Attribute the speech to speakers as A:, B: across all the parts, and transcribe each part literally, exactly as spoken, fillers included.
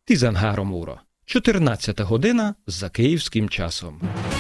A: tizenhárom óra. чотирнадцята година за kиївським часом.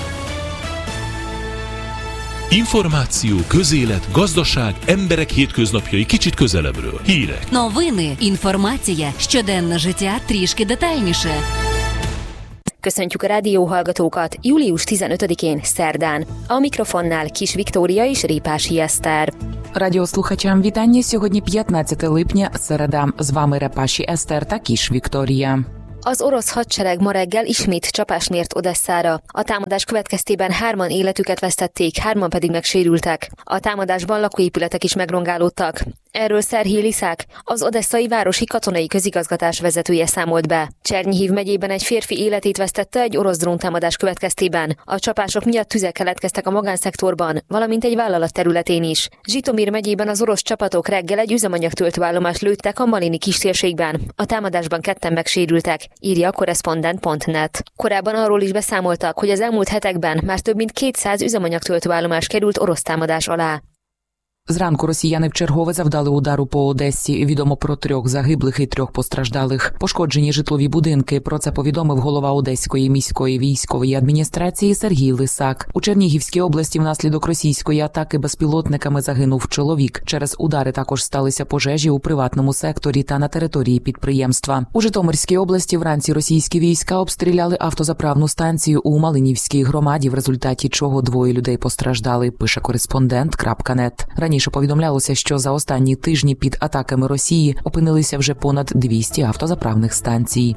B: Információ, közélet, gazdaság, emberek hétköznapjai kicsit közelebbről. Hírek.
C: Новини, інформація, щоденне життя трішки детальніше.
D: Köszöntjük a rádióhallgatókat július tizenötödikén szerdán. A mikrofonnál Kis Viktória és Répási Eszter.
E: Радіослухачам вітання. Сьогодні п'ятнадцяте липня, середа. З вами Репаші Eszter та Kis Viktória.
D: Az orosz hadsereg ma reggel ismét csapást mért Odesszára. A támadás következtében hárman életüket vesztették, hárman pedig megsérültek. A támadásban lakóépületek is megrongálódtak. Erről Szerhij Liszák, az odesszai városi katonai közigazgatás vezetője számolt be. Csernyihiv megyében egy férfi életét vesztette egy orosz dróntámadás következtében. A csapások miatt tüzek keletkeztek a magánszektorban, valamint egy vállalat területén is. Zsitomir megyében az orosz csapatok reggel egy üzemanyagtöltőállomást lőttek a Malini kistérségben. A támadásban ketten megsérültek, írja a korrespondent pont net. Korábban arról is beszámoltak, hogy az elmúlt hetekben már több mint kétszáz üzemanyagtöltőállomás került orosz támadás alá.
E: Зранку росіяни вчергове завдали удару по Одесі. Відомо про трьох загиблих і трьох постраждалих. Пошкоджені житлові будинки. Про це повідомив голова Одеської міської військової адміністрації Сергій Лисак. У Чернігівській області внаслідок російської атаки безпілотниками загинув чоловік. Через удари також сталися пожежі у приватному секторі та на території підприємства. У Житомирській області вранці російські війська обстріляли автозаправну станцію у Малинівській громаді, в результаті чого двоє людей постраждали, пише кореспондент крапка нет. Раніше повідомлялося, що за останні тижні під атаками Росії опинилися вже понад двісті автозаправних станцій.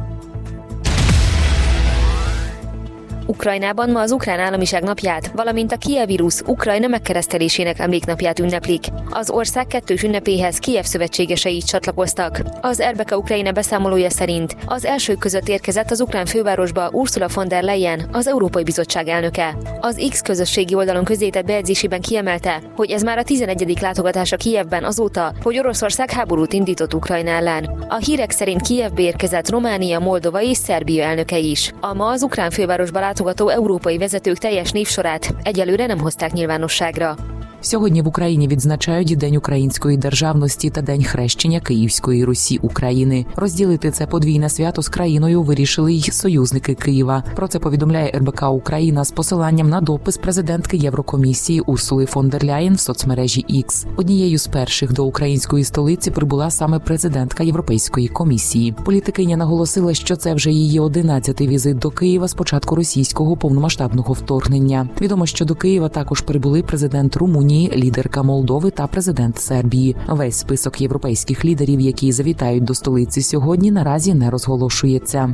D: Ukrajnában ma az ukrán államiság napját, valamint a Kijev-Rusz Ukrajna megkeresztelésének emléknapját ünneplik. Az ország kettős ünnepéhez Kijev szövetségesei is csatlakoztak. Az er bé ká Ukrajna beszámolója szerint az elsők között érkezett az ukrán fővárosba Ursula von der Leyen, az Európai Bizottság elnöke. Az X közösségi oldalon közzétett bejegyzésében kiemelte, hogy ez már a tizenegyedik látogatása Kijevben azóta, hogy Oroszország háborút indított Ukrajna ellen. A hírek szerint Kijevbe érkezett Románia, Moldova és Szerbia elnöke is. A ma az ukrán fővárosba látogató európai vezetők teljes névsorát egyelőre nem hozták nyilvánosságra.
E: Сьогодні в Україні відзначають День української державності та День хрещення Київської Русі України. Розділити це подвійне свято з країною вирішили й союзники Києва. Про це повідомляє ер бэ ка Україна з посиланням на допис президентки Єврокомісії Урсули фон дер Ляєн в соцмережі X. Однією з перших до української столиці прибула саме президентка Європейської комісії. Політикиня наголосила, що це вже її одинадцятий візит до Києва з початку російського повномасштабного вторгнення. Відомо, що до Києва також прибули президент Румунії, лідерка Молдови та президент Сербії. Весь список європейських лідерів, які завітають до столиці сьогодні, наразі не розголошується.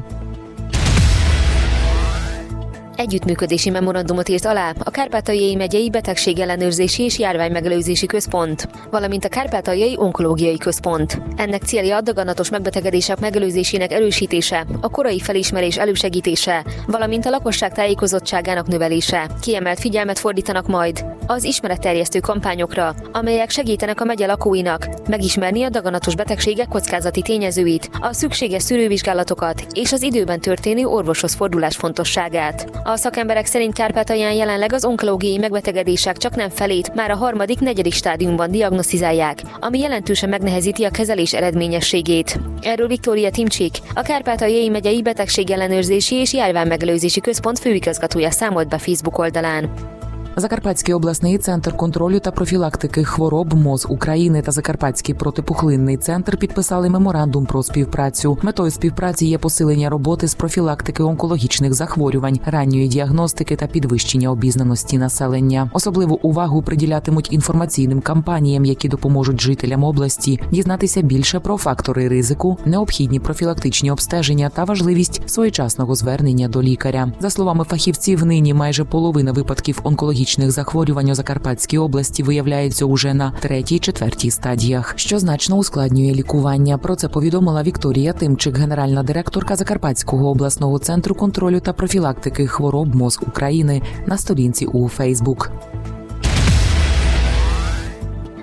D: Együttműködési memorandumot írt alá a Kárpátaljai megyei betegségellenőrzési és járványmegelőzési központ, valamint a Kárpátaljai onkológiai központ. Ennek célja a daganatos megbetegedések megelőzésének erősítése, a korai felismerés elősegítése, valamint a lakosság tájékozottságának növelése. Kiemelt figyelmet fordítanak majd az ismeretterjesztő kampányokra, amelyek segítenek a megye lakóinak megismerni a daganatos betegségek kockázati tényezőit, a szükséges szűrővizsgálatokat és az időben történő orvoshoz fordulás fontosságát. A szakemberek szerint Kárpátalján jelenleg az onkológiai megbetegedések csak nem felét már a harmadik, negyedik stádiumban diagnosztizálják, ami jelentősen megnehezíti a kezelés eredményességét. Erről Viktória Timcsik, a Kárpátaljai megyei betegségellenőrzési és járványmegelőzési központ főigazgatója számolt be Facebook oldalán.
E: Закарпатський обласний центр контролю та профілактики хвороб МОЗ України та Закарпатський протипухлинний центр підписали меморандум про співпрацю. Метою співпраці є посилення роботи з профілактики онкологічних захворювань, ранньої діагностики та підвищення обізнаності населення. Особливу увагу приділятимуть інформаційним кампаніям, які допоможуть жителям області дізнатися більше про фактори ризику, необхідні профілактичні обстеження та важливість своєчасного звернення до лікаря. За словами фахівців, нині майже половина випадків онкологічних захворювань у Закарпатській області виявляються уже на третій-четвертій стадіях, що значно ускладнює лікування. Про це повідомила Вікторія Тимчик, генеральна директорка Закарпатського обласного центру контролю та профілактики хвороб МОЗ України, на сторінці у Фейсбук.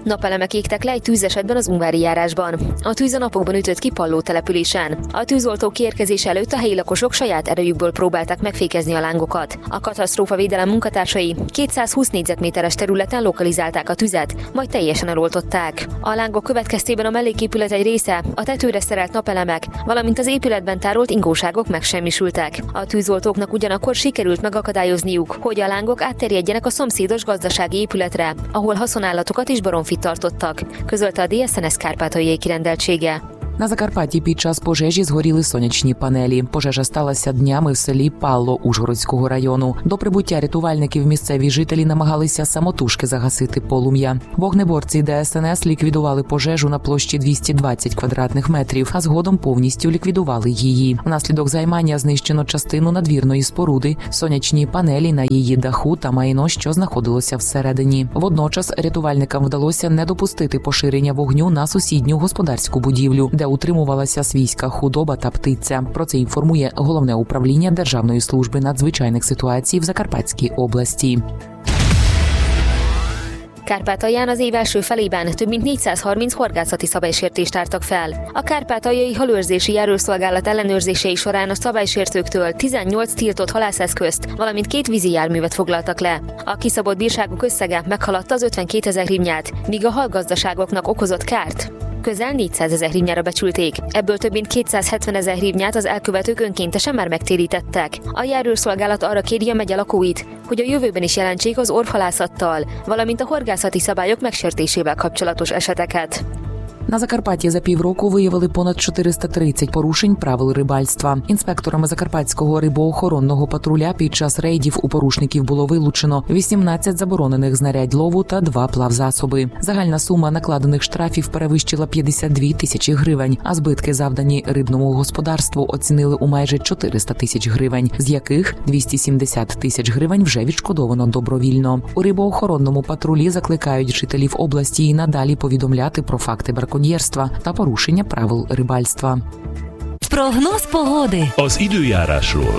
D: Napelemek égtek le egy tűzesetben az Ungvári járásban. A tűz a napokban ütött ki Palló településen. A tűzoltók kiérkezése előtt a helyi lakosok saját erejükből próbálták megfékezni a lángokat. A katasztrófavédelem munkatársai kétszázhúsz négyzetméteres területen lokalizálták a tüzet, majd teljesen eloltották. A lángok következtében a melléképület egy része, a tetőre szerelt napelemek, valamint az épületben tárolt ingóságok megsemmisültek. A tűzoltóknak ugyanakkor sikerült megakadályozniuk, hogy a lángok átterjedjenek a szomszédos gazdasági épületre, ahol haszonállatokat is baromfit tartottak, közölte a dé es en es Kárpátaljai kirendeltsége.
E: На Закарпатті під час пожежі згоріли сонячні панелі. Пожежа сталася днями в селі Палло Ужгородського району. До прибуття рятувальників місцеві жителі намагалися самотужки загасити полум'я. Вогнеборці дे ес ен ес ліквідували пожежу на площі двісті двадцять квадратних метрів, а згодом повністю ліквідували її. Внаслідок займання знищено частину надвірної споруди, сонячні панелі на її даху та майно, що знаходилося всередині. Водночас рятувальникам вдалося не допустити поширення вогню на сусідню господарську будівлю, де утримувалася свійська худоба та птиця. Про це інформує Головне управління Державної служби надзвичайних ситуацій в Закарпатській області.
D: Kárpátalján az év első felében több mint négyszázharminc horgászati szabálysértést tártak fel. A Kárpátaljai Halőrzési Járószolgálat ellenőrzései során a szabálysértőktől tizennyolc tiltott halászeszközt, valamint két vízi járművet foglaltak le. A kiszabott bírságok összege meghaladta az ötvenkétezer hrivnyát, míg a halgazdaságoknak okozott kárt közel négyszázezer hrivnyára becsülték. Ebből több mint kétszázhetvenezer hrivnyát az elkövetők önkéntesen már megtérítettek. A járőrszolgálat arra kéri a megye lakóit, hogy a jövőben is jelentsék az orvhalászattal, valamint a horgászati szabályok megsértésével kapcsolatos eseteket.
E: На Закарпатті за півроку виявили понад чотириста тридцять порушень правил рибальства. Інспекторами Закарпатського рибоохоронного патруля під час рейдів у порушників було вилучено вісімнадцять заборонених знарядь лову та два плавзасоби. Загальна сума накладених штрафів перевищила п'ятдесят дві тисячі гривень, а збитки, завдані рибному господарству, оцінили у майже чотириста тисяч гривень, з яких двісті сімдесят тисяч гривень вже відшкодовано добровільно. У рибоохоронному патрулі закликають жителів області і надалі повідомляти про факти браконьєрства та порушення правил рибальства.
C: Прогноз pogody.
B: Az időjárásról.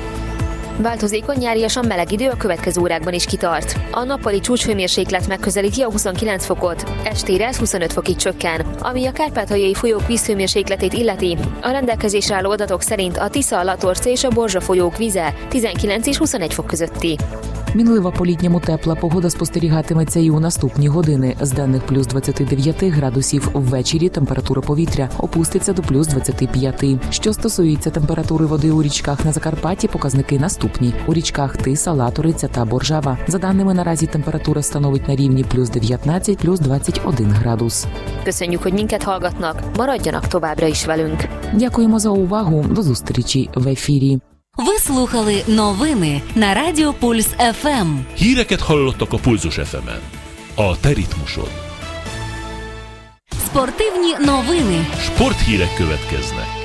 D: Változékony nyáriasan meleg idő a következő órákban is kitart. A nappali csúcshőmérséklet megközelíti a huszonkilenc fokot, estére ez huszonöt fokig csökken. Ami a kárpátaljai folyók vízhőmérsékletét illeti, a rendelkezésre álló adatok szerint a Tisza, a Latorca és a Borzsa folyók vize tizenkilenc és huszonegy fok közötti.
E: Мінлива по-літньому тепла погода спостерігатиметься і у наступні години. З денних плюс двадцять дев'ять градусів, ввечері температура повітря опуститься до плюс двадцять п'ять. Що стосується температури води у річках на Закарпатті, показники наступні. У річках Тиса, Латориця та Боржава. За даними, наразі температура становить на рівні плюс дев'ятнадцять, плюс двадцять один градус.
D: Köszönjük, hogy minket hallgatnak, maradjanak továbbra is velünk.
E: Дякуємо за увагу, до зустрічі в ефірі.
C: Ви слухали новини на Радіо Пульс еф ем.
B: Híreket hallottak a Pulzus еф емен. A te ritmusod.
C: Спортивні новини.
B: Sporthírek következnek.